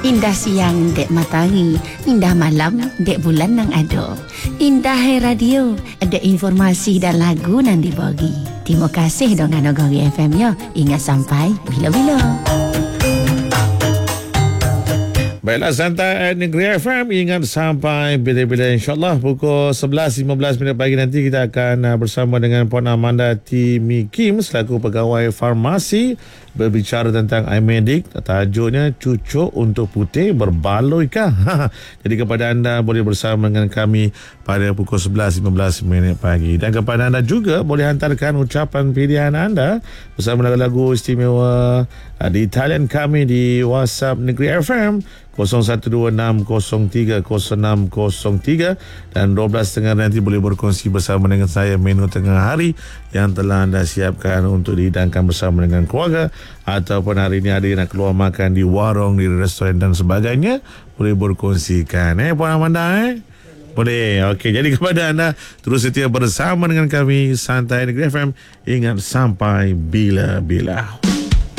Indah siang dek matahari, indah malam dek bulan nang ado. Indah hai radio, ada informasi dan lagu nang dibagi. Terima kasih dengan Nagari FM ya. Ingat sampai bila-bila. Baiklah, santai Negeri FM, ingat sampai bila-bila. InsyaAllah pukul 11.15 minit pagi nanti kita akan bersama dengan Puan Amanda T. Kim selaku pegawai farmasi berbicara tentang iMedic. Tajuknya cucuk untuk putih berbaloi kah? Jadi kepada anda boleh bersama dengan kami pada pukul 11.15 minit pagi. Dan kepada anda juga boleh hantarkan ucapan pilihan anda bersama lagu-lagu istimewa di talian kami di WhatsApp Negeri FM 0126030603 dan 12.30 nanti boleh berkongsi bersama dengan saya menu tengah hari yang telah anda siapkan untuk dihidangkan bersama dengan keluarga, ataupun hari ini ada yang nak keluar makan di warung, di restoran dan sebagainya, boleh berkongsikan Puan Amanda boleh. Okey, jadi kepada anda terus setia bersama dengan kami Santai Negeri FM, ingat sampai bila-bila.